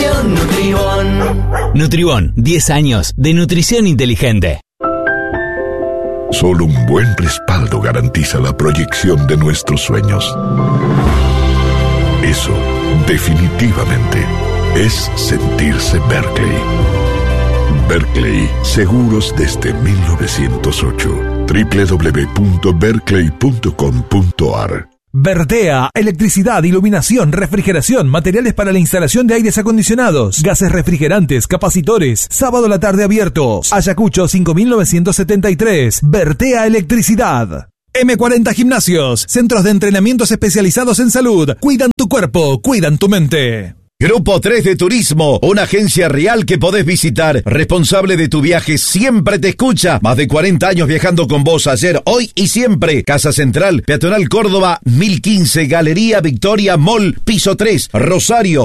Nutrición Nutribón. Nutribón, 10 años de nutrición inteligente. Solo un buen respaldo garantiza la proyección de nuestros sueños. Eso, definitivamente, es sentirse Berkeley. Berkeley, seguros desde 1908. www.berkeley.com.ar. Vertea, electricidad, iluminación, refrigeración, materiales para la instalación de aires acondicionados, gases refrigerantes, capacitores. Sábado a la tarde abiertos. Ayacucho 5973. Vertea Electricidad. M40 Gimnasios, centros de entrenamientos especializados en salud. Cuidan tu cuerpo, cuidan tu mente. Grupo 3 de Turismo, una agencia real que podés visitar. Responsable de tu viaje, siempre te escucha. Más de 40 años viajando con vos, ayer, hoy y siempre. Casa Central, Peatonal Córdoba, 1015, Galería Victoria Mall, piso 3, Rosario,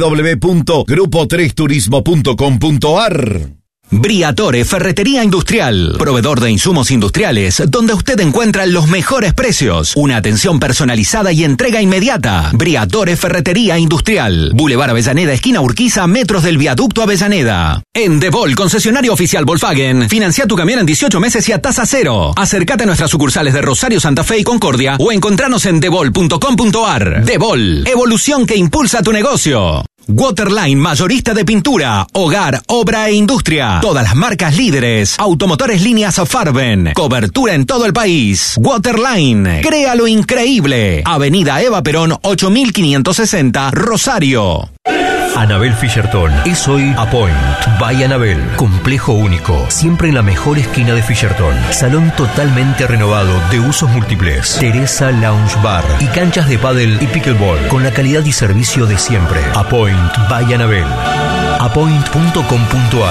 www.grupo3turismo.com.ar. Briatore Ferretería Industrial, proveedor de insumos industriales, donde usted encuentra los mejores precios, una atención personalizada y entrega inmediata. Briatore Ferretería Industrial, Boulevard Avellaneda, esquina Urquiza, metros del viaducto Avellaneda. En Devol, concesionario oficial Volkswagen, financia tu camión en 18 meses y a tasa cero. Acércate a nuestras sucursales de Rosario, Santa Fe y Concordia o encontranos en devol.com.ar. Devol, evolución que impulsa tu negocio. Waterline, mayorista de pintura, hogar, obra e industria. Todas las marcas líderes. Automotores líneas Farben. Cobertura en todo el país. Waterline, crea lo increíble. Avenida Eva Perón, 8560, Rosario. Anabel Fischerton es hoy Apoint by Anabel. Complejo único, siempre en la mejor esquina de Fischerton. Salón totalmente renovado de usos múltiples. Teresa Lounge Bar y canchas de pádel y pickleball con la calidad y servicio de siempre. Apoint by Anabel. Apoint.com.ar.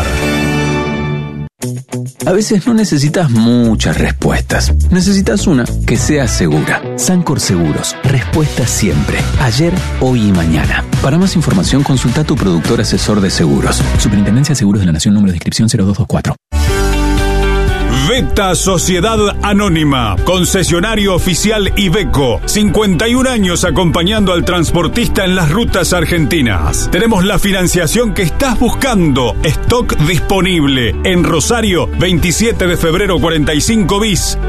A veces no necesitas muchas respuestas. Necesitas una que sea segura. Sancor Seguros. Respuesta siempre. Ayer, hoy y mañana. Para más información, consulta a tu productor asesor de seguros. Superintendencia de Seguros de la Nación, número de inscripción 0224. Veta Sociedad Anónima, concesionario oficial Iveco, 51 años acompañando al transportista en las rutas argentinas. Tenemos la financiación que estás buscando, stock disponible. En Rosario, 27 de febrero 45 bis,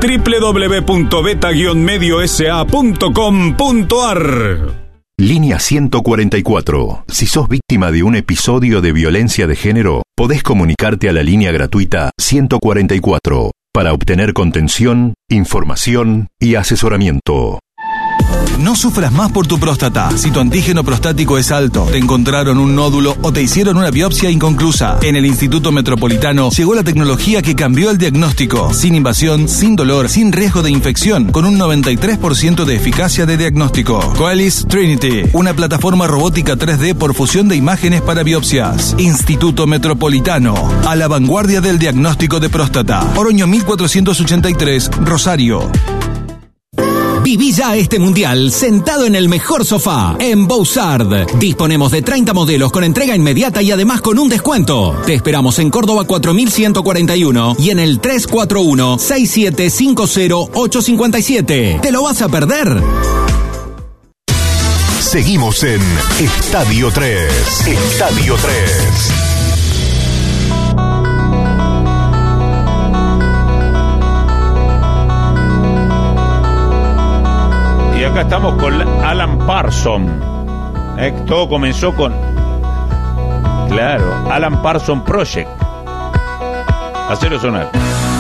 www.beta-mediosa.com.ar. Línea 144. Si sos víctima de un episodio de violencia de género, podés comunicarte a la línea gratuita 144 para obtener contención, información y asesoramiento. No sufras más por tu próstata. Si tu antígeno prostático es alto, te encontraron un nódulo o te hicieron una biopsia inconclusa. En el Instituto Metropolitano llegó la tecnología que cambió el diagnóstico. Sin invasión, sin dolor, sin riesgo de infección, con un 93% de eficacia de diagnóstico. Coelis Trinity, una plataforma robótica 3D por fusión de imágenes para biopsias. Instituto Metropolitano, a la vanguardia del diagnóstico de próstata. Oroño 1483, Rosario. Viví ya este mundial sentado en el mejor sofá, en Bouzard. Disponemos de 30 modelos con entrega inmediata y además con un descuento. Te esperamos en Córdoba 4141 y en el 341-6750-857. ¿Te lo vas a perder? Seguimos en Estadio 3. Estadio 3. Y acá estamos con Alan Parsons. Todo comenzó con... Claro, Alan Parsons Project. Hacelo sonar.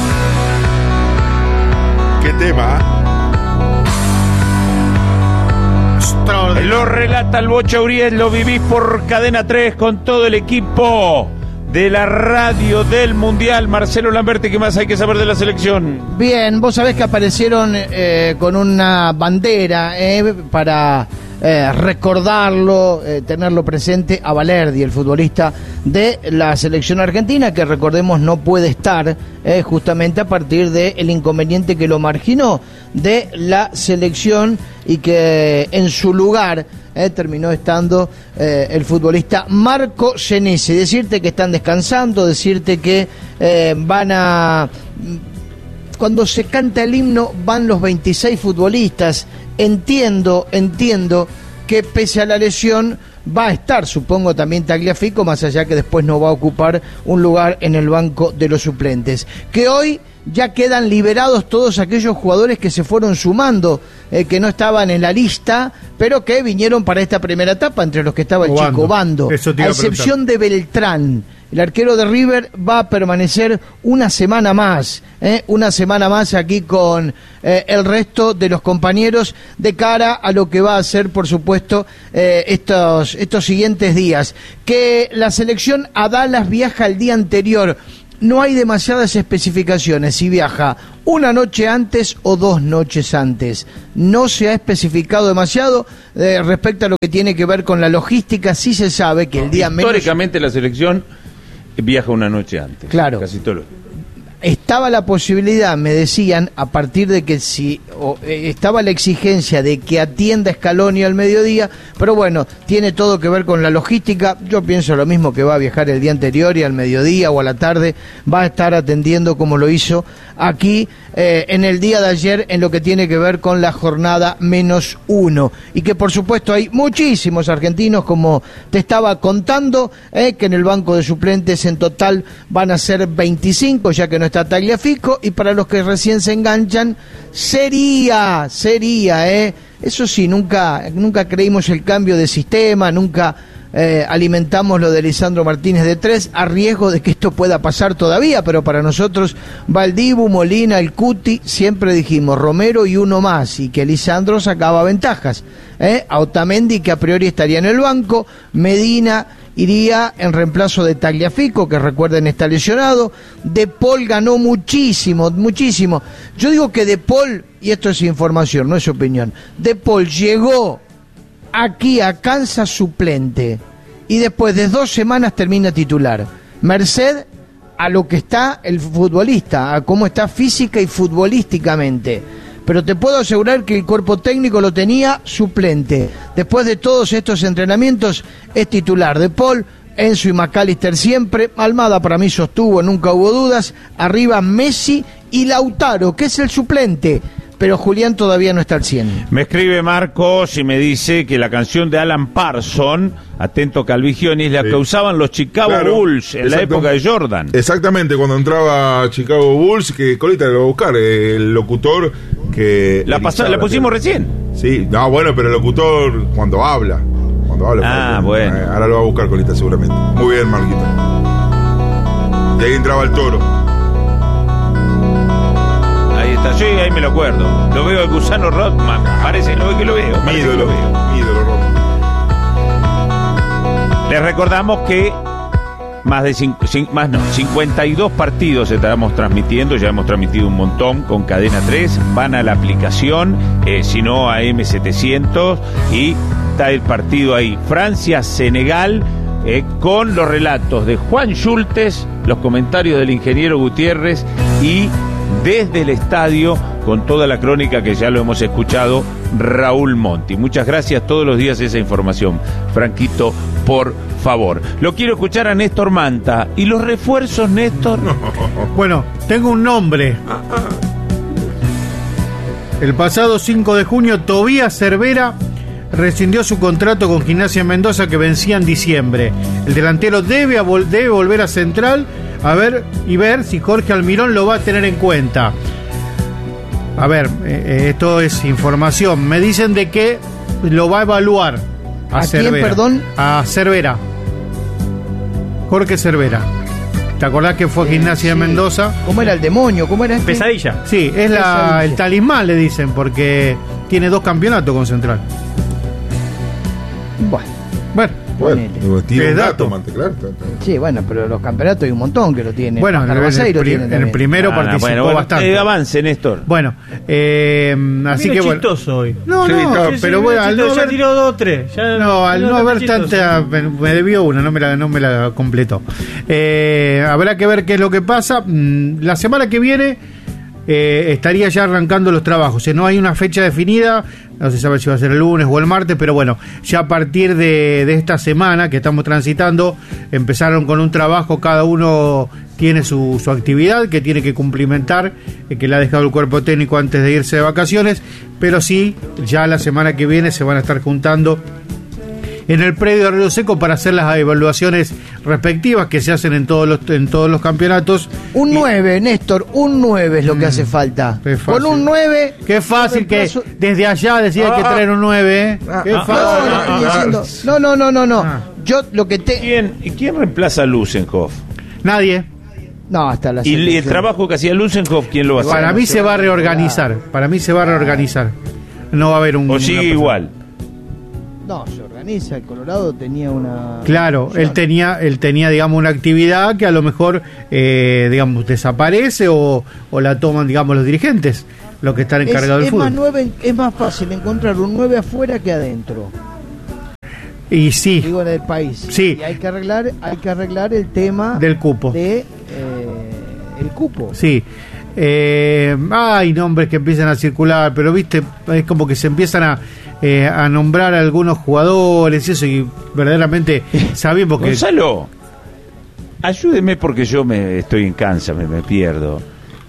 ¿Qué tema? Lo relata el Bocha Uriel, lo vivís por Cadena 3 con todo el equipo de la radio del Mundial. Marcelo Lamberti, ¿qué más hay que saber de la selección? Bien, vos sabés que aparecieron con una bandera para recordarlo, tenerlo presente a Valerdi, el futbolista de la selección argentina, que recordemos no puede estar justamente a partir del inconveniente que lo marginó de la selección y que en su lugar terminó estando el futbolista Marco Senesi. Decirte que están descansando, decirte que van a... Cuando se canta el himno van los 26 futbolistas. Entiendo que pese a la lesión va a estar, supongo, también Tagliafico, más allá que después no va a ocupar un lugar en el banco de los suplentes. Que hoy ya quedan liberados todos aquellos jugadores que se fueron sumando, que no estaban en la lista, pero que vinieron para esta primera etapa, entre los que estaba el Chico Bando, a excepción de Beltrán. El arquero de River va a permanecer una semana más aquí con el resto de los compañeros de cara a lo que va a ser, por supuesto, estos siguientes días. Que la selección a Dallas viaja el día anterior. No hay demasiadas especificaciones si viaja una noche antes o 2 noches antes. No se ha especificado demasiado respecto a lo que tiene que ver con la logística. Sí se sabe que el día menos... Históricamente la selección viaja una noche antes. Claro. Casi todo. Estaba la posibilidad, me decían, a partir de que estaba la exigencia de que atienda Scaloni al mediodía, pero bueno, tiene todo que ver con la logística. Yo pienso lo mismo, que va a viajar el día anterior y al mediodía o a la tarde va a estar atendiendo como lo hizo aquí en el día de ayer en lo que tiene que ver con la jornada -1. Y que por supuesto hay muchísimos argentinos, como te estaba contando, que en el banco de suplentes en total van a ser 25, ya que no está Tagliafico, y para los que recién se enganchan, sería, eso sí, nunca creímos el cambio de sistema, nunca alimentamos lo de Lisandro Martínez de 3, a riesgo de que esto pueda pasar todavía, pero para nosotros, Valdibu, Molina, el Cuti, siempre dijimos Romero y uno más, y que Lisandro sacaba ventajas, a Otamendi, que a priori estaría en el banco, Medina iría en reemplazo de Tagliafico, que recuerden está lesionado. De Paul ganó muchísimo. Yo digo que De Paul, y esto es información, no es opinión, De Paul llegó aquí a Kansas suplente y después de 2 semanas termina titular. Merced a lo que está el futbolista, a cómo está física y futbolísticamente. Pero te puedo asegurar que el cuerpo técnico lo tenía suplente. Después de todos estos entrenamientos, es titular. De Paul, Enzo y McAllister siempre. Almada para mí sostuvo, nunca hubo dudas. Arriba Messi y Lautaro, que es el suplente. Pero Julián todavía no está al 100. Me escribe Marcos y me dice que la canción de Alan Parsons, atento Calvigionis, la que usaban los Chicago Bulls en la época de Jordan. Exactamente, cuando entraba Chicago Bulls, que Colita lo va a buscar, el locutor que... La pusimos recién. Sí, no, bueno, pero el locutor cuando habla. Bueno. Ahora lo va a buscar Colita seguramente. Muy bien, Marquito. Y ahí entraba el Toro. Sí, ahí me lo acuerdo. Lo veo el gusano Rodman. Parece que lo veo. Mi ídolo Rodman. Les recordamos que más de 52 partidos estamos transmitiendo. Ya hemos transmitido un montón con Cadena 3. Van a la aplicación, si no a M700, y está el partido ahí. Francia-Senegal, con los relatos de Juan Schultes, los comentarios del ingeniero Gutiérrez y desde el estadio, con toda la crónica que ya lo hemos escuchado, Raúl Monti. Muchas gracias, todos los días esa información. Franquito, por favor. Lo quiero escuchar a Néstor Manta. ¿Y los refuerzos, Néstor? Bueno, tengo un nombre. El pasado 5 de junio, Tobías Cervera rescindió su contrato con Gimnasia Mendoza, que vencía en diciembre. El delantero debe volver a Central a ver si Jorge Almirón lo va a tener en cuenta. A ver, esto es información. Me dicen de que lo va a evaluar a Cervera. ¿Quién, perdón? A Cervera. Jorge Cervera. ¿Te acordás que fue a Gimnasia de Mendoza? ¿Cómo era el demonio? ¿Cómo era este? Pesadilla. Sí, es el talismán, le dicen, porque tiene 2 campeonatos con Central. Bueno, tiene dato, claro. Sí, bueno, pero los campeonatos hay un montón que lo tienen. Bueno, en el primero participó bastante. Avance, Néstor. Bueno, así que bueno. Chistoso hoy. No, pero bueno, al no ya tiró 2 o 3. Al no haber tanta, me debió una, no me la completó. Habrá que ver qué es lo que pasa. La semana que viene estaría ya arrancando los trabajos. No hay una fecha definida, no se sabe si va a ser el lunes o el martes, pero bueno, ya a partir de esta semana que estamos transitando, empezaron con un trabajo, cada uno tiene su actividad que tiene que cumplimentar, que le ha dejado el cuerpo técnico antes de irse de vacaciones, pero sí, ya la semana que viene se van a estar juntando en el predio de Río Seco para hacer las evaluaciones respectivas que se hacen en todos los campeonatos. Un 9, Néstor, un 9 es lo que hace falta. Con un 9... Qué fácil que desde allá decía que traer un 9, Qué fácil. No. Yo lo que ¿Quién reemplaza a Lusenhoff? Nadie. No, hasta la ¿Y el trabajo que hacía Lusenhoff, quién lo va a hacer? Para mí se va a reorganizar. No va a haber un... ¿O sigue igual? No, se organiza. El Colorado tenía una... Claro, él tenía, digamos, una actividad que a lo mejor, digamos, desaparece o la toman, digamos, los dirigentes, los que están encargados del fútbol. Es más fácil encontrar un 9 afuera que adentro. Y sí. Digo, en el país. Sí. Y hay que arreglar el tema del cupo. El cupo. Sí. Hay nombres que empiezan a circular, pero viste, es como que se empiezan a nombrar a algunos jugadores y eso, y verdaderamente sabemos que... Gonzalo, ayúdeme porque yo estoy en Kansas, me pierdo.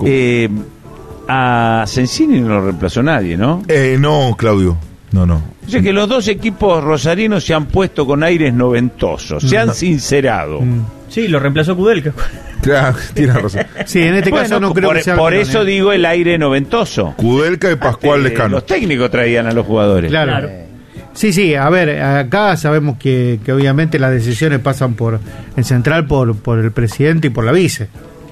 A Sensini no lo reemplazó nadie, ¿no? No, Claudio. No. O sea que los dos equipos rosarinos se han puesto con aires noventosos, se han sincerado. Sí, lo reemplazó Kudelka. Claro, tienes razón. Sí, en este caso no creo que sea... Por eso digo el aire noventoso. Kudelka y Pascual Lescano. Los técnicos traían a los jugadores. Claro. Sí, a ver, acá sabemos que obviamente las decisiones pasan en central por el presidente y por la vice.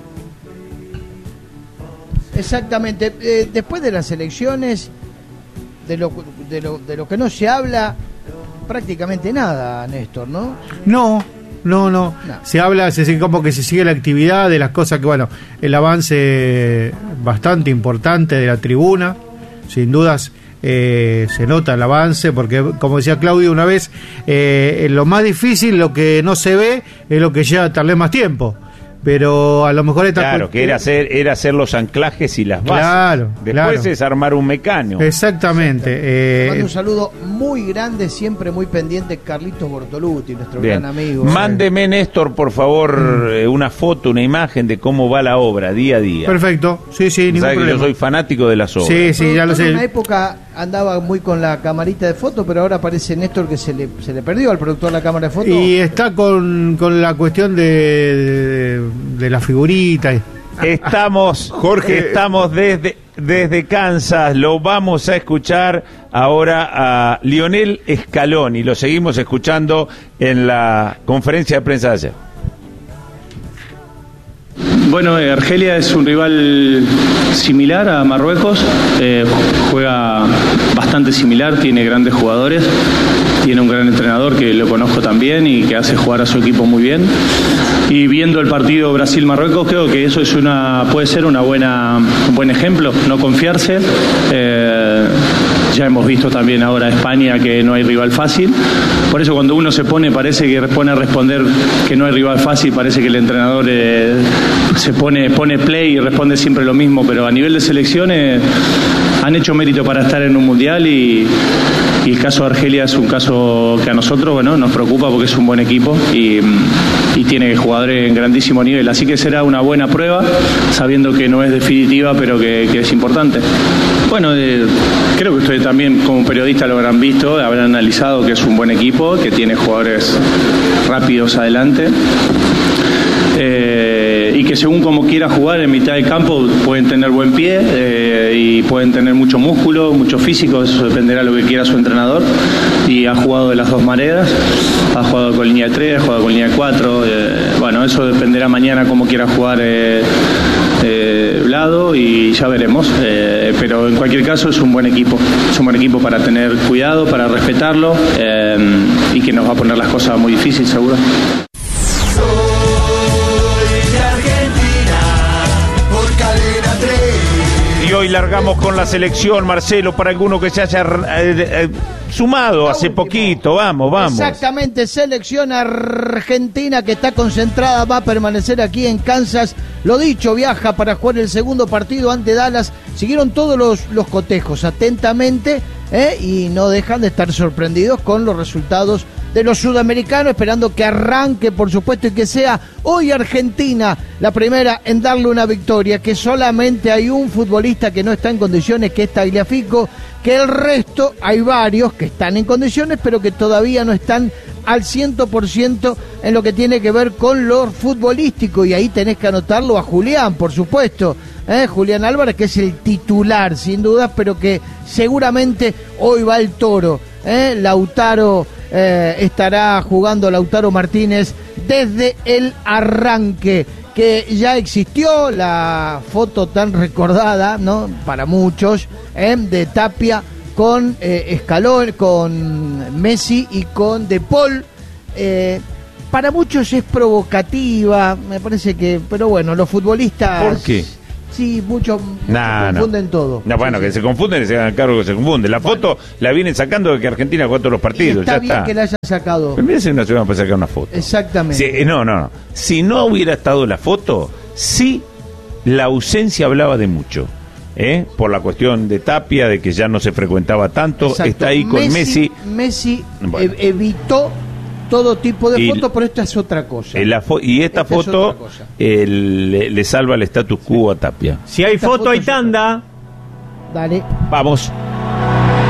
Exactamente. Después de las elecciones, de lo que no se habla prácticamente nada, Néstor, ¿no? No. Se habla, como que se sigue la actividad de las cosas que, bueno, el avance bastante importante de la tribuna, sin dudas. Se nota el avance porque, como decía Claudio una vez, lo más difícil, lo que no se ve, es lo que lleva tal vez más tiempo. Pero a lo mejor que era hacer los anclajes y las bases. Después es armar un mecanismo. Exactamente. Mando un saludo muy grande, siempre muy pendiente, Carlitos Bortoluti, nuestro gran amigo. Mándeme, Néstor, por favor, una foto, una imagen de cómo va la obra día a día. Perfecto, sí, ningún problema. Yo soy fanático de las obras. Sí, ya lo sé. En una época andaba muy con la camarita de foto, pero ahora parece, Néstor, que se le perdió al productor la cámara de foto. Y está con la cuestión de la figurita. Estamos desde Kansas, lo vamos a escuchar ahora a Lionel Scaloni, lo seguimos escuchando en la conferencia de prensa de ayer. Bueno, Argelia es un rival similar a Marruecos, juega bastante similar, tiene grandes jugadores, tiene un gran entrenador que lo conozco también y que hace jugar a su equipo muy bien. Y viendo el partido Brasil-Marruecos, creo que eso puede ser un buen ejemplo, no confiarse. Ya hemos visto también ahora España que no hay rival fácil. Por eso cuando uno se pone a responder que no hay rival fácil, parece que el entrenador se pone play y responde siempre lo mismo. Pero a nivel de selecciones han hecho mérito para estar en un mundial y el caso de Argelia es un caso que a nosotros nos preocupa porque es un buen equipo y tiene jugadores en grandísimo nivel. Así que será una buena prueba, sabiendo que no es definitiva, pero que es importante. Bueno, creo que ustedes también como periodistas lo habrán visto, habrán analizado que es un buen equipo, que tiene jugadores rápidos adelante. Y que según como quiera jugar en mitad del campo pueden tener buen pie y pueden tener mucho músculo, mucho físico, eso dependerá de lo que quiera su entrenador. Y ha jugado de las dos maneras, ha jugado con línea de 3, ha jugado con línea de 4, bueno, eso dependerá mañana cómo quiera jugar Vlado y ya veremos, pero en cualquier caso es un buen equipo para tener cuidado, para respetarlo y que nos va a poner las cosas muy difíciles seguro. Y hoy largamos con la selección, Marcelo, para alguno que se haya sumado hace poquito. Vamos. Exactamente, selección argentina que está concentrada, va a permanecer aquí en Kansas. Lo dicho, viaja para jugar el segundo partido ante Dallas. Siguieron todos los cotejos atentamente y no dejan de estar sorprendidos con los resultados de los sudamericanos, esperando que arranque, por supuesto, y que sea hoy Argentina la primera en darle una victoria, que solamente hay un futbolista que no está en condiciones, que es Tagliafico, que el resto hay varios que están en condiciones, pero que todavía no están al 100% en lo que tiene que ver con lo futbolístico, y ahí tenés que anotarlo a Julián, por supuesto, Julián Álvarez, que es el titular, sin dudas, pero que seguramente hoy va el toro, Lautaro, estará jugando Lautaro Martínez desde el arranque, que ya existió la foto tan recordada, ¿no?, para muchos, de Tapia con Scaloni, con Messi y con De Paul. Para muchos es provocativa, me parece que, pero bueno, los futbolistas... ¿Por qué? Sí, muchos confunden todo. No, bueno, que se confunden y se hagan cargo que se confunden. La foto la vienen sacando de que Argentina juega todos los partidos. Está bien que la hayan sacado. Pero mira si una semana para sacar una foto. Exactamente. Sí, no. Si no hubiera estado la foto, sí, la ausencia hablaba de mucho. Por la cuestión de Tapia, de que ya no se frecuentaba tanto. Exacto. Está ahí con Messi. Messi bueno. Evitó todo tipo de fotos, pero esta es otra cosa. Y esta foto le salva el status quo a Tapia. Si hay foto, hay tanda. Dale. Vamos.